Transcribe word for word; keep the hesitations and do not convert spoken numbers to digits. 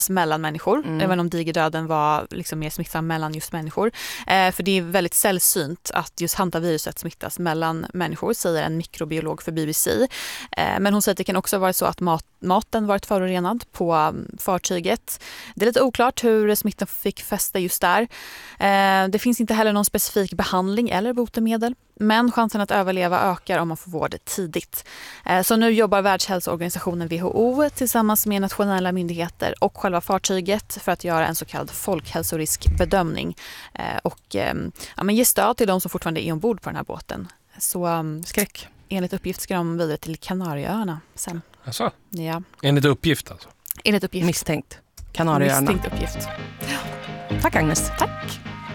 mellan människor, Mm. även om digerdöden var liksom mer smittsam mellan just människor. Eh, för det är väldigt sällsynt att just hantaviruset smittas mellan människor, säger en mikrobiolog för B B C. Eh, men hon säger att det kan också vara så att mat, maten varit förorenad på um, fartyget. Det är lite oklart hur smittan fick fäste just där. Eh, det finns inte heller någon specifik behandling eller botemedel. Men chansen att överleva ökar om man får vård tidigt. Så nu jobbar Världshälsoorganisationen W H O tillsammans med nationella myndigheter och själva fartyget för att göra en så kallad folkhälsoriskbedömning och ja, men ge stöd till de som fortfarande är ombord på den här båten. Så skräck. Enligt uppgift ska de vidare till Kanarieöarna sen. Alltså? Ja. Enligt uppgift alltså? Enligt uppgift. Misstänkt. Kanarieöarna. Misstänkt uppgift. Tack Agnes. Tack.